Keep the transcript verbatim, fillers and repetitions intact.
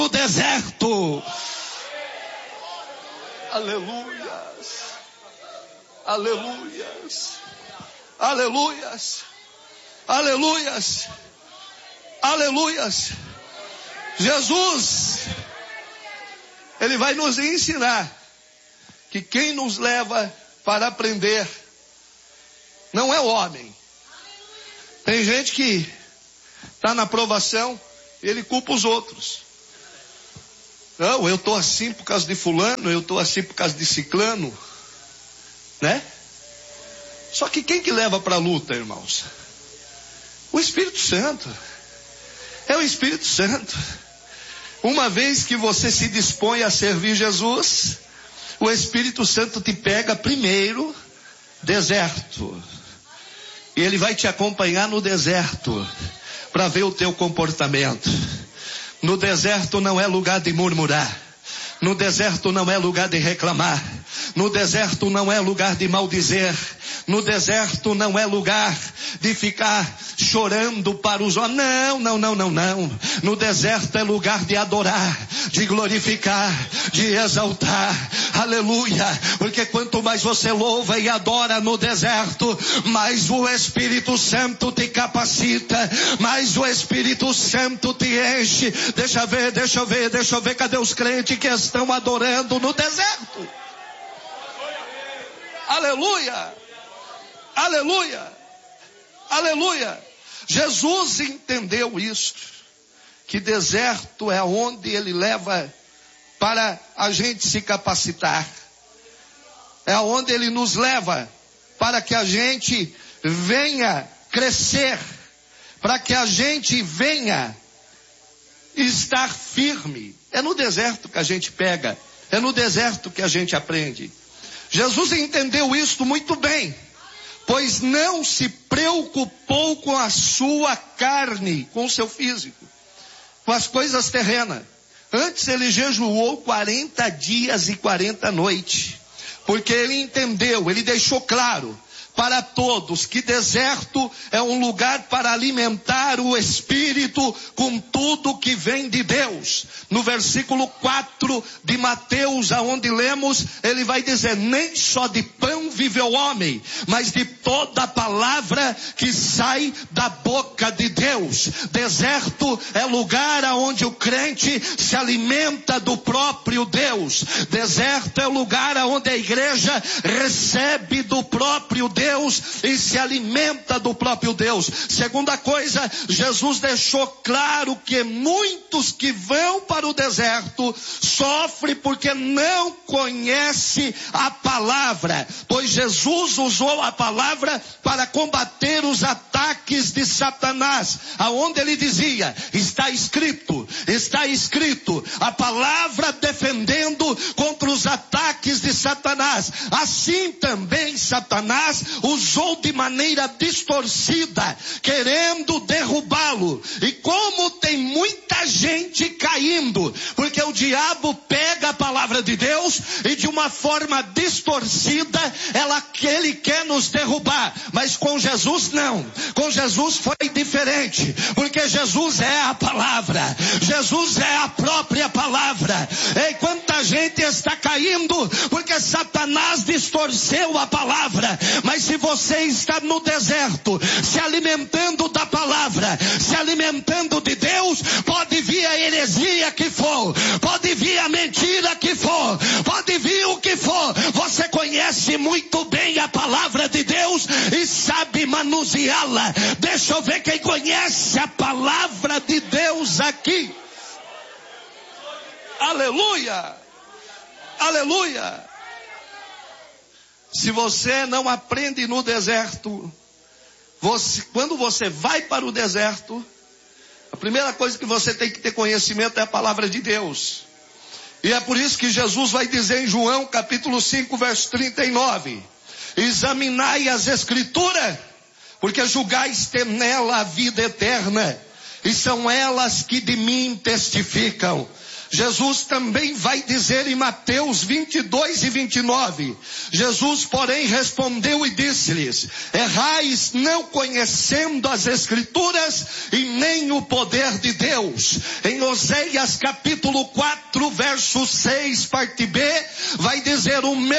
no deserto. Aleluias. Aleluias. Aleluias. Aleluias. Aleluias. Jesus, Ele vai nos ensinar que quem nos leva para aprender não é o homem. Tem gente que está na provação e ele culpa os outros. Não, eu estou assim por causa de fulano, eu estou assim por causa de ciclano, né? Só que quem que leva para a luta, irmãos? O Espírito Santo. É o Espírito Santo. Uma vez que você se dispõe a servir Jesus, o Espírito Santo te pega primeiro, deserto. E Ele vai te acompanhar no deserto, para ver o teu comportamento. No deserto não é lugar de murmurar. No deserto não é lugar de reclamar. No deserto não é lugar de maldizer. No deserto não é lugar de ficar chorando para os homens. Não, não, não, não, não. No deserto é lugar de adorar, de glorificar, de exaltar. Aleluia. Porque quanto mais você louva e adora no deserto, mais o Espírito Santo te capacita, mais o Espírito Santo te enche. Deixa eu ver, deixa eu ver, deixa eu ver. Cadê os crentes que estão adorando no deserto? Aleluia. Aleluia. Aleluia. Jesus entendeu isso, que deserto é onde Ele leva para a gente se capacitar. É onde Ele nos leva para que a gente venha crescer, para que a gente venha estar firme. É no deserto que a gente pega, é no deserto que a gente aprende. Jesus entendeu isso muito bem, pois não se preocupou com a sua carne, com o seu físico, com as coisas terrenas. Antes Ele jejuou quarenta dias e quarenta noites, porque Ele entendeu, Ele deixou claro para todos que deserto é um lugar para alimentar o Espírito com tudo que vem de Deus. No versículo quatro de Mateus, aonde lemos, ele vai dizer: nem só de pão vive o homem, mas de toda a palavra que sai da boca de Deus. Deserto é lugar aonde o crente se alimenta do próprio Deus. Deserto é lugar aonde a igreja recebe do próprio Deus. Deus e se alimenta do próprio Deus. Segunda coisa, Jesus deixou claro que muitos que vão para o deserto sofrem porque não conhecem a palavra, pois Jesus usou a palavra para combater os ataques de Satanás, aonde ele dizia: está escrito, está escrito, a palavra defendendo contra os ataques de Satanás. Assim também Satanás usou de maneira distorcida, querendo derrubá-lo. E como tem muita gente caindo, porque o diabo pega a palavra de Deus e de uma forma distorcida, ela, ele quer nos derrubar. Mas com Jesus não. Com Jesus foi diferente, porque Jesus é a palavra. Jesus é a própria palavra. E quanta gente está caindo porque Satanás distorceu a palavra. Mas se você está no deserto, se alimentando da palavra, se alimentando de Deus, pode vir a heresia que for, pode vir a mentira que for, pode vir o que for, você conhece muito bem a palavra de Deus e sabe manuseá-la. Deixa eu ver quem conhece a palavra de Deus aqui. Aleluia, aleluia. Se você não aprende no deserto, você, quando você vai para o deserto, a primeira coisa que você tem que ter conhecimento é a palavra de Deus. E é por isso que Jesus vai dizer em João capítulo cinco, verso trinta e nove: examinai as escrituras, porque julgais ter nela a vida eterna, e são elas que de mim testificam. Jesus também vai dizer em Mateus vinte e dois e vinte e nove, Jesus, porém, respondeu e disse-lhes: errais não conhecendo as Escrituras e nem o poder de Deus. Em Oséias capítulo quatro, verso seis, parte B, vai dizer: o meu